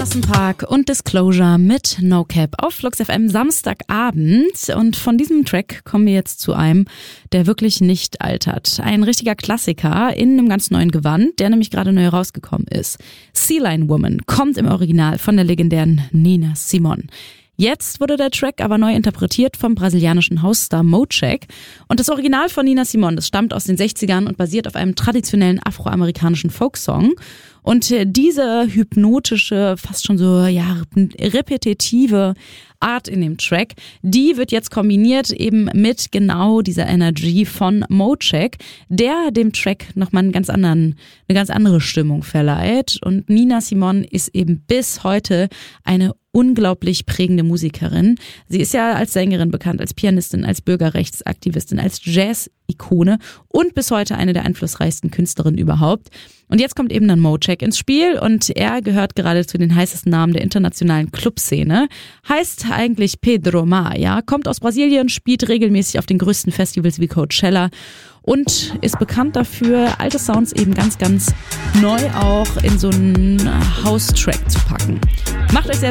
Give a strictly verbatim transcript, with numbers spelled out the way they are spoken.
Anderson .Paak und Disclosure mit No Cap auf Flux F M Samstagabend. Und von diesem Track kommen wir jetzt zu einem, der wirklich nicht altert. Ein richtiger Klassiker in einem ganz neuen Gewand, der nämlich gerade neu rausgekommen ist. Sea Lion Woman kommt im Original von der legendären Nina Simone. Jetzt wurde der Track aber neu interpretiert vom brasilianischen Hausstar Mocheck. Und das Original von Nina Simone, das stammt aus den sechzigern und basiert auf einem traditionellen afroamerikanischen Folksong. Und diese hypnotische, fast schon so ja repetitive Art in dem Track, die wird jetzt kombiniert eben mit genau dieser Energy von Mocheck, der dem Track nochmal einen ganz anderen, eine ganz andere Stimmung verleiht. Und Nina Simone ist eben bis heute eine unglaublich prägende Musikerin. Sie ist ja als Sängerin bekannt, als Pianistin, als Bürgerrechtsaktivistin, als Jazz-Ikone und bis heute eine der einflussreichsten Künstlerinnen überhaupt. Und jetzt kommt eben dann Mocheck ins Spiel und er gehört gerade zu den heißesten Namen der internationalen Clubszene. Heißt eigentlich Pedro Mar, ja, kommt aus Brasilien, spielt regelmäßig auf den größten Festivals wie Coachella und ist bekannt dafür, alte Sounds eben ganz, ganz neu auch in so einen House-Track zu packen. Macht euch selber